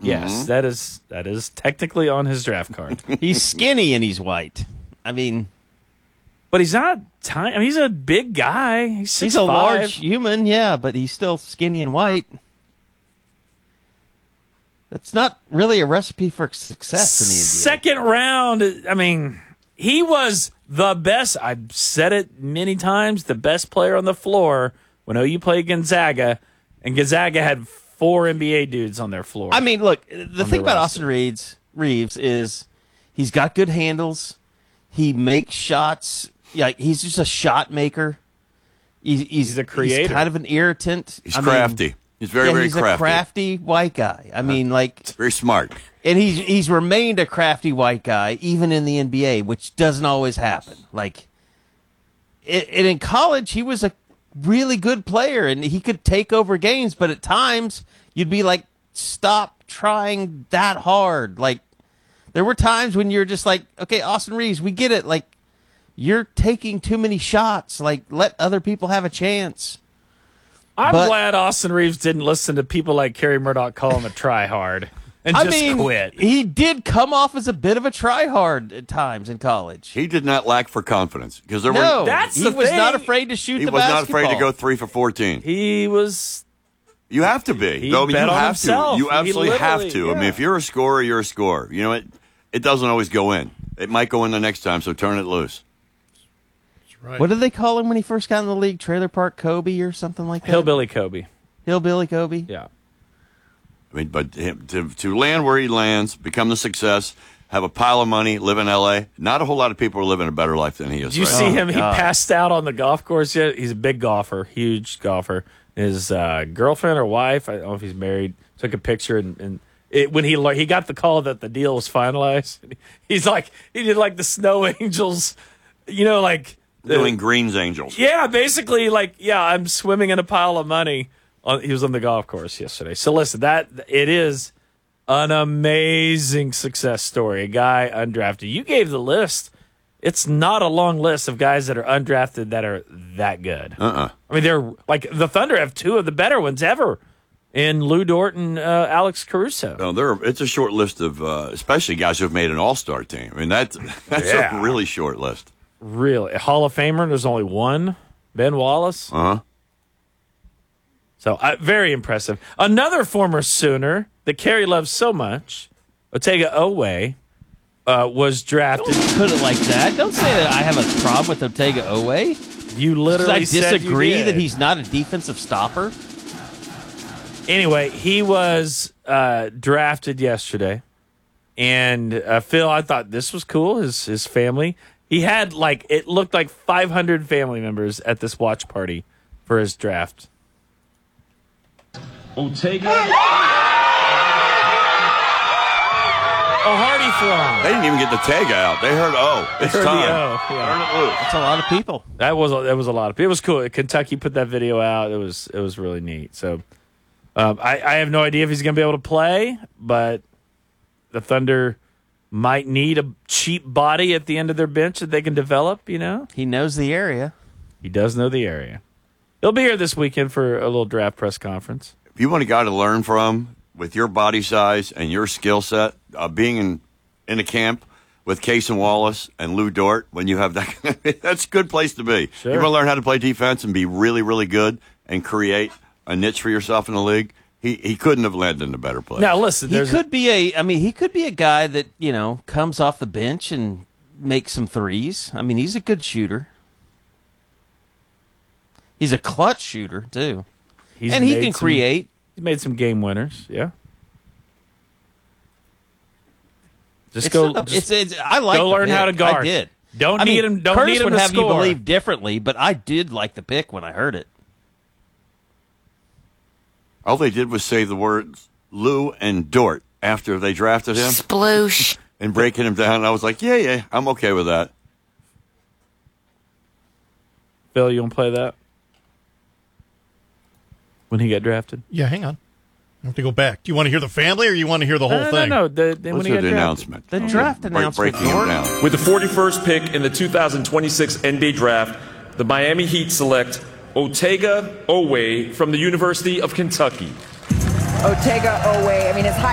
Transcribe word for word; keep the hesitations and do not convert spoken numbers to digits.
Yes, mm-hmm. that is that is technically on his draft card. He's skinny and he's white. I mean, but he's not tiny. I mean, he's a big guy. He's six he's a five. large human, yeah, but he's still skinny and white. That's not really a recipe for success in the N B A. Second round, I mean, he was the best. I've said it many times, the best player on the floor when O U played Gonzaga, and Gonzaga had four N B A dudes on their floor. I mean, look, the thing about Austin Reeves, Reeves is he's got good handles. He makes shots. Yeah, he's just a shot maker. He's, he's, he's a creator. He's kind of an irritant. He's I crafty. Mean, he's very, yeah, very he's crafty. He's a crafty white guy. I mean, like... Very smart. And he's he's remained a crafty white guy, even in the N B A, which doesn't always happen. Like, it, and in college, he was a really good player, and he could take over games, but at times, you'd be like, stop trying that hard. Like, there were times when you're just like, okay, Austin Reeves, we get it. Like, you're taking too many shots. Like, let other people have a chance. I'm but, glad Austin Reeves didn't listen to people like Kerry Murdoch call him a try-hard and I just mean, quit. He did come off as a bit of a try-hard at times in college. He did not lack for confidence. because there no, were. That's he the was thing. not afraid to shoot he the was basketball. not afraid to go three for fourteen. He was... You have to be. He Though, I mean, bet you on have himself. to. You absolutely He have literally- to. I mean, yeah. if you're a scorer, you're a scorer. You know, it, it doesn't always go in. It might go in the next time, so turn it loose. Right. What did they call him when he first got in the league? Trailer Park Kobe or something like that? Hillbilly Kobe. Hillbilly Kobe? Yeah. I mean, but him, to to land where he lands, become the success, have a pile of money, live in L A. Not a whole lot of people are living a better life than he is. Did you right see now. him? He God. passed out on the golf course yet? He's a big golfer, huge golfer. His uh, girlfriend or wife, I don't know if he's married, took a picture and, and it, when he he got the call that the deal was finalized, he's like he did like the snow angels, you know, like Doing Green's Angels. yeah, basically like yeah, I'm swimming in a pile of money. On, he was on the golf course yesterday. So listen, that it is an amazing success story. A guy undrafted. You gave the list. It's not a long list of guys that are undrafted that are that good. Uh-uh. I mean, they're like the Thunder have two of the better ones ever in Lou Dort and uh, Alex Caruso. No, there. It's a short list of, uh, especially guys who have made an All-Star team. I mean, that's that's Yeah. a really short list. Really, a Hall of Famer. There's only one, Ben Wallace. Uh huh. So uh, very impressive. Another former Sooner that Kerry loves so much, Otega Oweh, uh, was drafted. Don't put it like that. Don't say that I have a problem with Otega Oweh. You literally I said you disagree did. that he's not a defensive stopper. Anyway, he was uh, drafted yesterday, and uh, Phil, I thought this was cool. His his family, he had like it looked like five hundred family members at this watch party for his draft. Otega. Oh, Hardy Throne. They didn't even get the tag out. They heard, oh, it's heard the time. O, yeah. Turn it loose. That's a lot of people. That was a, that was a lot of. It was cool. Kentucky put that video out. It was it was really neat. So, um, I I have no idea if he's going to be able to play, but the Thunder might need a cheap body at the end of their bench that they can develop. You know, He knows the area. he does know the area. He'll be here this weekend for a little draft press conference. If you want a guy to learn from with your body size and your skill set, uh, being in in a camp with Case and Wallace and Lou Dort, when you have that, that's a good place to be. Sure. You want to learn how to play defense and be really, really good and create a niche for yourself in the league. He he couldn't have landed in a better place. Now listen, He there's could be a. I mean, he could be a guy that you know comes off the bench and makes some threes. I mean, he's a good shooter. He's a clutch shooter too, he's and he made can some- create. He's made some game winners. Yeah. Just It's go. not- just it's, it's, I like go the learn how to pick. guard. I did. Don't I need mean, him. Don't Curtis need him would to have score. you believe differently, but I did like the pick when I heard it. All they did was say the words Lou and Dort after they drafted him Sploosh. and breaking him down. And I was like, yeah, yeah, I'm okay with that. Phil, you want to play that? When he got drafted? Yeah, hang on. I have to go back. Do you want to hear the family or you want to hear the whole no, thing? No, no, the, the, when Let's he do got the drafted. announcement. The draft Break- announcement. breaking him Dort. down. With the forty-first pick in the two thousand twenty-six N B A Draft, the Miami Heat select Otega Oweh from the University of Kentucky. Otega Oweh, I mean, his height